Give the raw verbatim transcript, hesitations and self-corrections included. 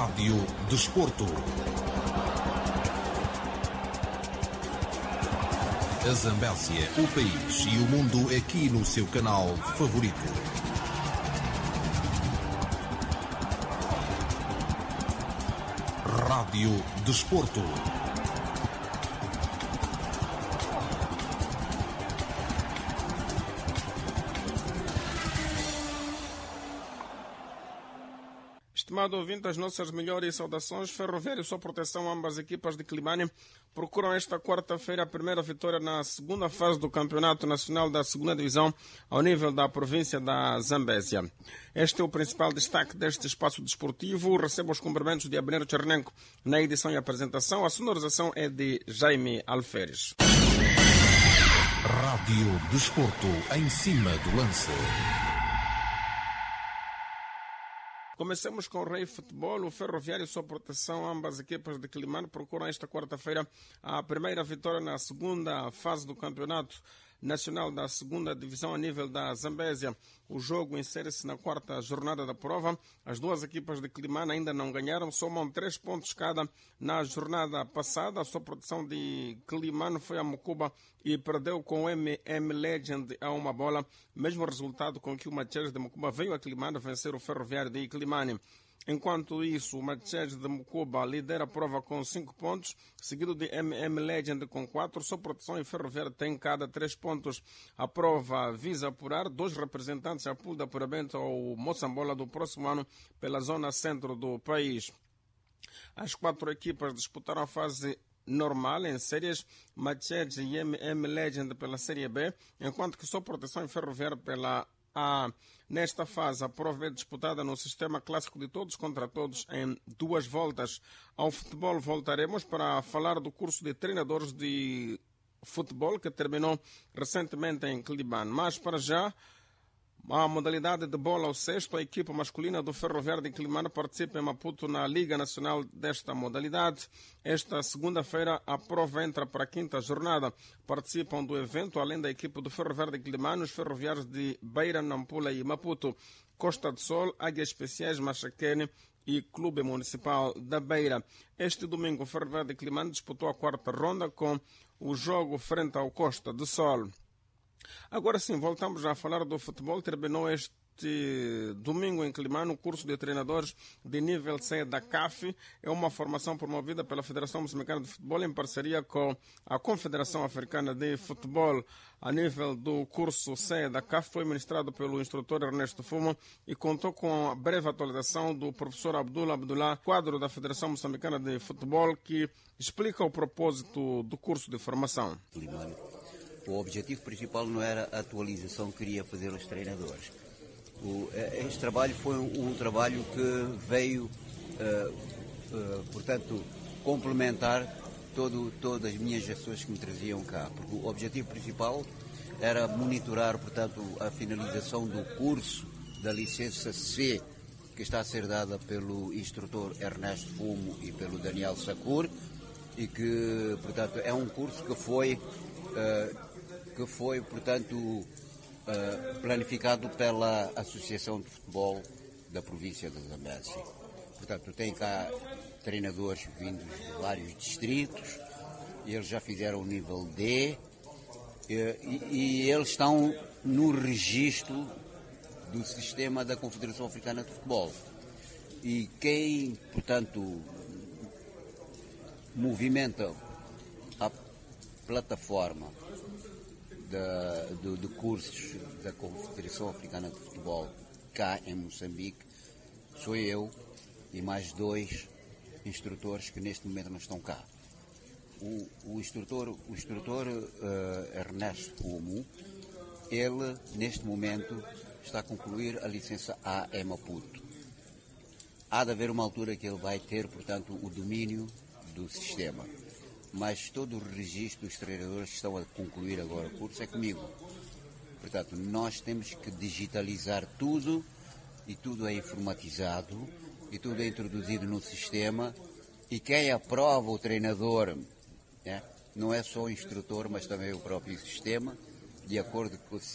Rádio Desporto. A Zambésia, o país e o mundo aqui no seu canal favorito. Rádio Desporto. Estimado ouvinte, as nossas melhores saudações. Ferroviário e sua proteção, ambas equipas de Climane procuram esta quarta-feira a primeira vitória na segunda fase do Campeonato Nacional da segunda Divisão ao nível da província da Zambésia. Este é o principal destaque deste espaço desportivo. Recebo os cumprimentos de Abner Chernenko na edição e apresentação. A sonorização é de Jaime Alferes. Rádio Desporto, em cima do lance. Comecemos com o Rei Futebol. O Ferroviário e sua proteção, ambas equipas de Climane procuram esta quarta-feira a primeira vitória na segunda fase do Campeonato Nacional da segunda Divisão a nível da Zambésia. O jogo insere-se na quarta jornada da prova. As duas equipas de Climane ainda não ganharam, somam três pontos cada na jornada passada. A sua proteção de Climane foi a Mucuba e perdeu com o M M Legend a uma bola. Mesmo resultado com que o Macheres de Mucuba veio a Climane vencer o Ferroviário de Climane. Enquanto isso, o Macheres de Mucuba lidera a prova com cinco pontos, seguido de M M Legend com quatro. Sua proteção e Ferroviário tem cada três pontos. A prova visa apurar dois representantes a pool de apuramento ao Moçambola do próximo ano pela zona centro do país. As quatro equipas disputaram a fase normal em séries, Macheres e M M Legend pela Série B, enquanto que sua proteção e Ferroviário pela A. Nesta fase, a prova é disputada no sistema clássico de todos contra todos em duas voltas. Ao futebol voltaremos para falar do curso de treinadores de futebol que terminou recentemente em Climane. Mas para já, a modalidade de bola ao cesto, a equipa masculina do Ferroviário de Climane participa em Maputo na Liga Nacional desta modalidade. Esta segunda-feira a prova entra para a quinta jornada. Participam do evento, além da equipa do Ferroviário de Climane, os ferroviários de Beira, Nampula e Maputo, Costa do Sol, Águias Especiais, Machaquene e Clube Municipal da Beira. Este domingo o Ferroviário de Climane disputou a quarta ronda com o jogo frente ao Costa do Sol. Agora sim, voltamos a falar do futebol. Terminou este domingo em Climane o curso de treinadores de nível C da C A F. É uma formação promovida pela Federação Moçambicana de Futebol em parceria com a Confederação Africana de Futebol. A nível do curso C da C A F foi ministrado pelo instrutor Ernesto Fumo e contou com a breve atualização do professor Abdullah Abdullah, quadro da Federação Moçambicana de Futebol, que explica o propósito do curso de formação. O objetivo principal não era a atualização que queria fazer os treinadores. O, este trabalho foi um, um trabalho que veio, uh, uh, portanto, complementar todo, todas as minhas ações que me traziam cá. Porque o objetivo principal era monitorar, portanto, a finalização do curso da licença C, que está a ser dada pelo instrutor Ernesto Fumo e pelo Daniel Sacur, e que, portanto, é um curso que foi... Uh, que foi, portanto, uh, planificado pela Associação de Futebol da província da Zambésia. Portanto, tem cá treinadores vindos de vários distritos, e eles já fizeram o nível D, e, e, e eles estão no registro do sistema da Confederação Africana de Futebol. E quem, portanto, movimenta a plataforma De, de, de cursos da Confederação Africana de Futebol cá em Moçambique sou eu e mais dois instrutores que neste momento não estão cá. O, o instrutor, o instrutor uh, Ernesto Fumo, ele neste momento está a concluir a licença A em Maputo. Há de haver uma altura que ele vai ter, portanto, o domínio do sistema. Mas todo o registro dos treinadores que estão a concluir agora o curso é comigo. Portanto, nós temos que digitalizar tudo, e tudo é informatizado, e tudo é introduzido no sistema, e quem aprova o treinador, né, não é só o instrutor, mas também o próprio sistema, de acordo com